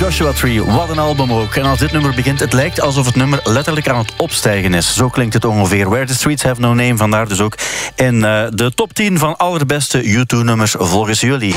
Joshua Tree, wat een album ook. En als dit nummer begint, het lijkt alsof het nummer letterlijk aan het opstijgen is. Zo klinkt het ongeveer. Where the Streets Have No Name, vandaar dus ook in de top 10 van allerbeste U2-nummers volgens jullie.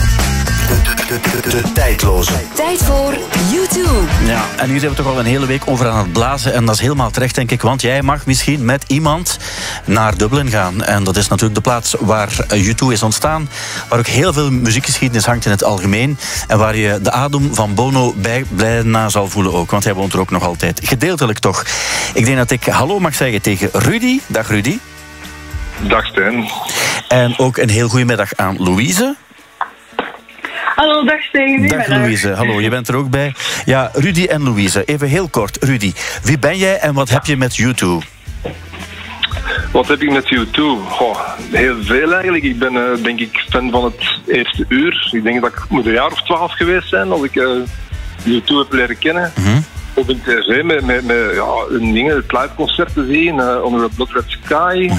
De tijdloze. Tijd voor U2. Ja, en hier zijn we toch al een hele week over aan het blazen. En dat is helemaal terecht, denk ik. Want jij mag misschien met iemand naar Dublin gaan. En dat is natuurlijk de plaats waar U2 is ontstaan. Waar ook heel veel muziekgeschiedenis hangt in het algemeen. En waar je de adem van Bono bijna zal voelen ook. Want hij woont er ook nog altijd. Gedeeltelijk toch. Ik denk dat ik hallo mag zeggen tegen Rudy. Dag Rudy. Dag Stijn. En ook een heel goede middag aan Louise. Hallo, dag Stijn. Dag Louise, hallo, je bent er ook bij. Ja, Rudy en Louise, even heel kort. Rudy, wie ben jij en wat heb je met U2? Wat heb ik met U2? Goh, heel veel eigenlijk. Ik ben denk ik fan van het eerste uur. Ik denk dat ik moet een jaar of 12 geweest zijn als ik U2 heb leren kennen. Op een tv met een ding, het liveconcert te zien, Onder the Blood Red Sky.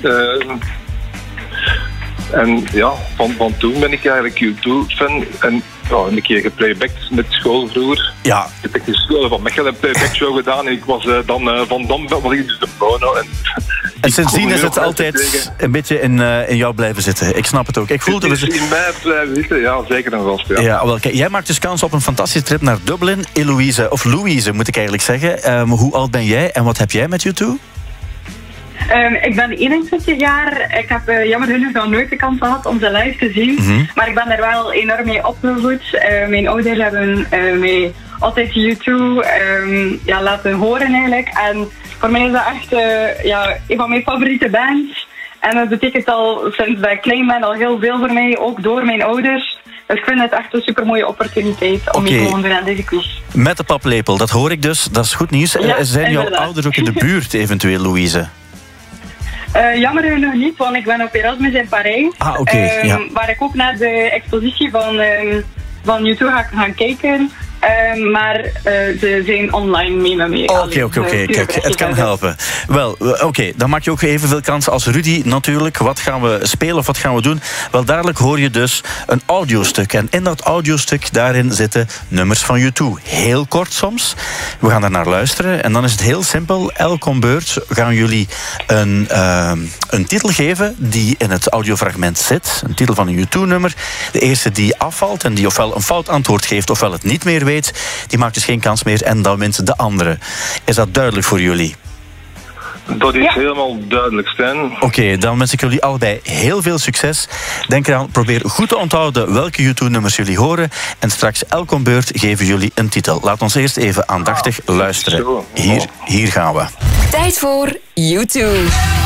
En ja, van toen ben ik eigenlijk U2-fan. En een keer geplaybacked met school vroeger. Ja. Ik heb de school van Mechelen een playback-show gedaan. En ik was dan van Dam, was ik dus de Bono. En sindsdien is het altijd een beetje in jou blijven zitten. Ik snap het ook. Ik voelde het in mij blijven zitten, ja, zeker en vast. Ja, wel, kijk, jij maakt dus kans op een fantastische trip naar Dublin. Louise, moet ik eigenlijk zeggen. Hoe oud ben jij en wat heb jij met U2? Ik ben 21 jaar. Ik heb jammer genoeg nog nooit de kans gehad om ze live te zien. Maar ik ben er wel enorm mee opgevoed. Mijn ouders hebben mij altijd U2 laten horen eigenlijk. En voor mij is dat echt een van mijn favoriete bands. En dat betekent al sinds dat ik klein ben al heel veel voor mij, ook door mijn ouders. Dus ik vind het echt een supermooie opportuniteit om mee te doen aan deze quiz. Met de paplepel, dat hoor ik dus. Dat is goed nieuws. Ja, zijn jouw ouders ook in de buurt eventueel, Louise? Jammer genoeg niet, want ik ben op Erasmus in Parijs. Waar ik ook naar de expositie van U2 ga gaan kijken. Maar ze zijn online mee met mij. Oké. Kijk, het kan helpen. Wel, dan maak je ook evenveel kans als Rudy natuurlijk. Wat gaan we spelen of wat gaan we doen? Wel, dadelijk hoor je dus een audiostuk. En in dat audiostuk, daarin zitten nummers van U2. Heel kort soms. We gaan daar naar luisteren. En dan is het heel simpel. Elk om beurt gaan jullie een titel geven die in het audiofragment zit. Een titel van een U2-nummer. De eerste die afvalt en die ofwel een fout antwoord geeft ofwel het niet meer weet, die maakt dus geen kans meer en dan wint de andere. Is dat duidelijk voor jullie? Dat is helemaal duidelijk, Stijn. Oké, dan wens ik jullie allebei heel veel succes. Denk eraan, probeer goed te onthouden welke U2-nummers jullie horen. En straks elk om beurt geven jullie een titel. Laat ons eerst even aandachtig luisteren. Hier gaan we. Tijd voor U2.